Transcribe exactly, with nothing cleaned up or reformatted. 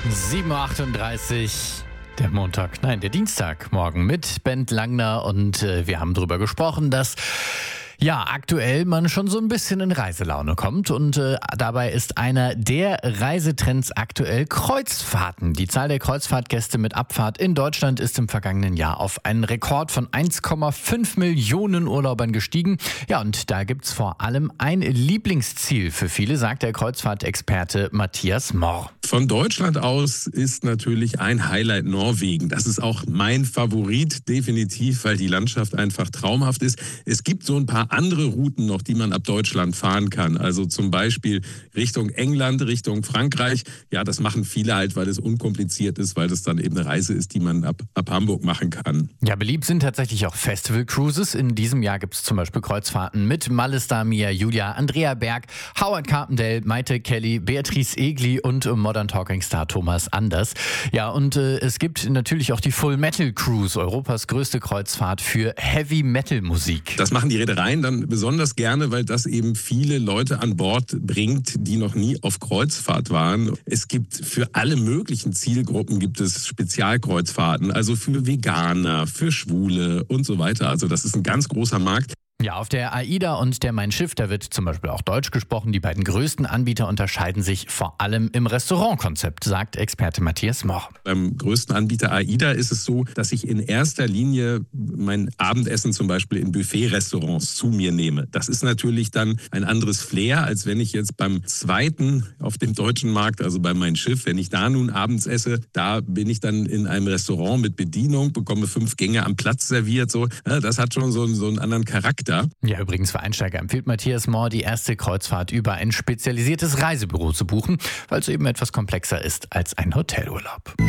sieben Uhr achtunddreißig, der Montag, nein, der Dienstagmorgen mit Bent Langner und äh, wir haben darüber gesprochen, dass ja aktuell man schon so ein bisschen in Reiselaune kommt und äh, dabei ist einer der Reisetrends aktuell Kreuzfahrten. Die Zahl der Kreuzfahrtgäste mit Abfahrt in Deutschland ist im vergangenen Jahr auf einen Rekord von eins Komma fünf Millionen Urlaubern gestiegen. Ja, und da gibt's vor allem ein Lieblingsziel für viele, sagt der Kreuzfahrtexperte Matthias Mohr. Von Deutschland aus ist natürlich ein Highlight Norwegen. Das ist auch mein Favorit, definitiv, weil die Landschaft einfach traumhaft ist. Es gibt so ein paar andere Routen noch, die man ab Deutschland fahren kann. Also zum Beispiel Richtung England, Richtung Frankreich. Ja, das machen viele halt, weil es unkompliziert ist, weil das dann eben eine Reise ist, die man ab, ab Hamburg machen kann. Ja, beliebt sind tatsächlich auch Festival-Cruises. In diesem Jahr gibt es zum Beispiel Kreuzfahrten mit Malista, Mia, Julia, Andrea Berg, Howard Carpendale, Maite Kelly, Beatrice Egli und Modern Talking Star Thomas Anders. Ja, und äh, es gibt natürlich auch die Full Metal Cruise, Europas größte Kreuzfahrt für Heavy Metal Musik. Das machen die Reedereien dann besonders gerne, weil das eben viele Leute an Bord bringt, die noch nie auf Kreuzfahrt waren. Es gibt für alle möglichen Zielgruppen gibt es Spezialkreuzfahrten, also für Veganer, für Schwule und so weiter. Also das ist ein ganz großer Markt. Ja, auf der AIDA und der Mein Schiff, da wird zum Beispiel auch Deutsch gesprochen. Die beiden größten Anbieter unterscheiden sich vor allem im Restaurantkonzept, sagt Experte Matthias Moch. Beim größten Anbieter AIDA ist es so, dass ich in erster Linie mein Abendessen zum Beispiel in Buffet-Restaurants zu mir nehme. Das ist natürlich dann ein anderes Flair, als wenn ich jetzt beim zweiten auf dem deutschen Markt, also bei Mein Schiff, wenn ich da nun abends esse, da bin ich dann in einem Restaurant mit Bedienung, bekomme fünf Gänge am Platz serviert. So, ja, das hat schon so, so einen anderen Charakter. Ja, übrigens für Einsteiger empfiehlt Matthias Mohr, die erste Kreuzfahrt über ein spezialisiertes Reisebüro zu buchen, weil es eben etwas komplexer ist als ein Hotelurlaub.